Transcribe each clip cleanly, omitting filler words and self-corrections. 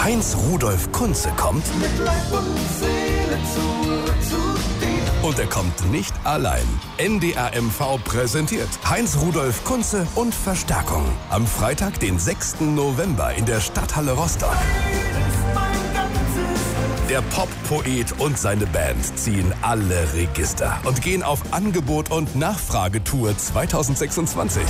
Heinz Rudolf Kunze kommt. Mit Leib und Seele zu dir. Und er kommt nicht allein. NDR MV präsentiert Heinz Rudolf Kunze und Verstärkung. Am Freitag, den 6. November in der Stadthalle Rostock. Der Pop-Poet und seine Band ziehen alle Register und gehen auf Angebot- und Nachfragetour 2026.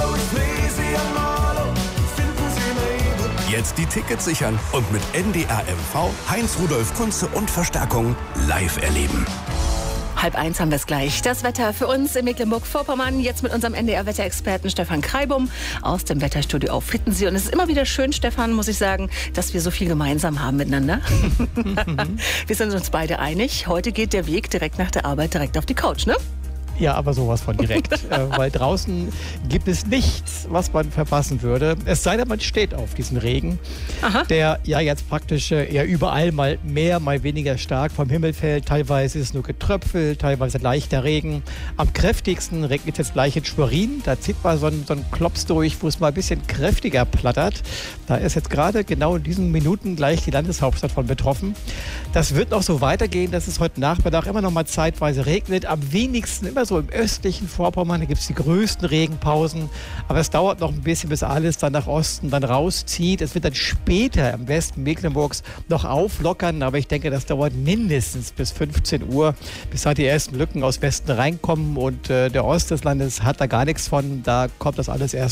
Jetzt die Tickets sichern und mit NDR MV Heinz Rudolf Kunze und Verstärkung live erleben. 12:30 haben wir es gleich. Das Wetter für uns in Mecklenburg-Vorpommern. Jetzt mit unserem NDR-Wetterexperten Stefan Kreibum aus dem Wetterstudio auf Hittensee. Und es ist immer wieder schön, Stefan, muss ich sagen, dass wir so viel gemeinsam haben miteinander. Wir sind uns beide einig. Heute geht der Weg direkt nach der Arbeit direkt auf die Couch, ne? Ja, aber sowas von direkt. Weil draußen gibt es nichts, was man verpassen würde. Es sei denn, man steht auf diesen Regen, der ja jetzt praktisch eher überall mal mehr, mal weniger stark vom Himmel fällt. Teilweise ist es nur getröpfelt, teilweise leichter Regen. Am kräftigsten regnet es jetzt gleich in Schwerin. Da zieht mal so ein Klops durch, wo es mal ein bisschen kräftiger plattert. Da ist jetzt gerade genau in diesen Minuten gleich die Landeshauptstadt von betroffen. Das wird noch so weitergehen, dass es heute Nachmittag immer noch mal zeitweise regnet. Am wenigsten immer so im östlichen Vorpommern, da gibt es die größten Regenpausen. Aber es dauert noch ein bisschen, bis alles dann nach Osten dann rauszieht. Es wird dann später im Westen Mecklenburgs noch auflockern. Aber ich denke, das dauert mindestens bis 15 Uhr, bis halt die ersten Lücken aus Westen reinkommen. Und der Ost des Landes hat da gar nichts von. Da kommt das alles erst